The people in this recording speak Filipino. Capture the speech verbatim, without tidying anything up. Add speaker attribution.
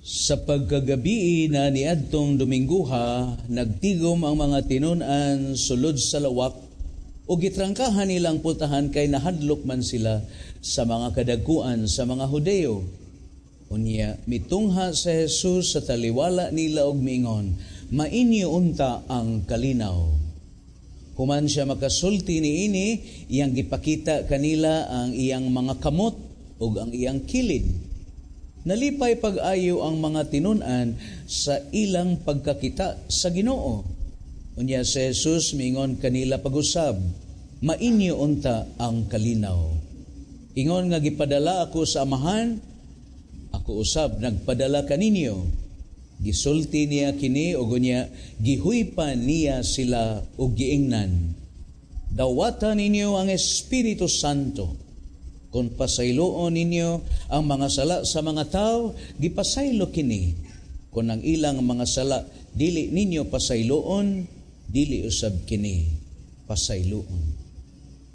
Speaker 1: Sa pagkagabi na niadtong Domingguha, nagtigom ang mga tinunan sulod sa lawak o gitrangkahan nilang putahan kay nahadlok man sila sa mga kadagkuan sa mga Hudeo. Unya, mitungha sa Jesus sa taliwala nila og miingon, mainyo unta ang kalinaw. Human siya makasulti niini, iyang gipakita kanila ang iyang mga kamot ug ang iyang kilid. Nalipay pag-ayo ang mga tinunan sa ilang pagkakita sa Ginoo. Unya si Jesus miingon kanila pag-usab, mainyo unta ang kalinaw. Ingon nga gipadala ako sa Amahan, ako usab nagpadala kaninyo. Gisulti niya kini ug unya gihuypan niya sila og giingnan. Dawatan ninyo ang Espiritu Santo. Kung pasayloon ninyo ang mga sala sa mga tao, gipasaylo kini. Kung ang ilang mga sala dili ninyo pasayloon, dili usab kini pasayloon.